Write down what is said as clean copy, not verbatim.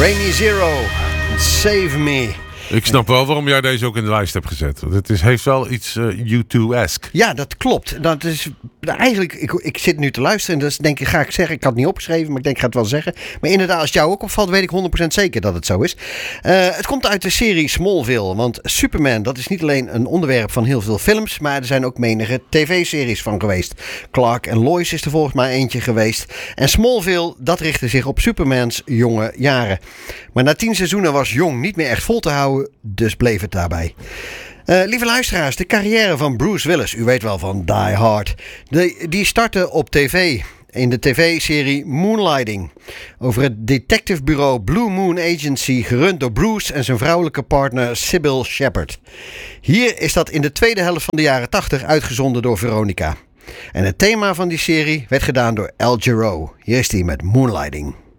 Rainy Zero, Save Me. Ik snap wel waarom jij deze ook in de lijst hebt gezet. Want het heeft wel iets U2-esque. Ja, dat klopt. Dat is eigenlijk, ik zit nu te luisteren en dus denk ik, ga ik zeggen. Ik had het niet opgeschreven, maar ik denk, ik ga het wel zeggen. Maar inderdaad, als het jou ook opvalt, weet ik 100% zeker dat het zo is. Het komt uit de serie Smallville. Want Superman, dat is niet alleen een onderwerp van heel veel films, maar er zijn ook menige tv-series van geweest. Clark en Lois is er volgens mij eentje geweest. En Smallville, dat richtte zich op Supermans jonge jaren. Maar na 10 seizoenen was jong niet meer echt vol te houden, dus bleef het daarbij. Lieve luisteraars, de carrière van Bruce Willis, u weet wel van Die Hard, die startte op tv. In de tv-serie Moonlighting. Over het detectivebureau Blue Moon Agency, gerund door Bruce en zijn vrouwelijke partner Sybil Shepherd. Hier is dat in de tweede helft van de jaren 80 uitgezonden door Veronica. En het thema van die serie werd gedaan door Al Jarreau. Hier is hij met Moonlighting.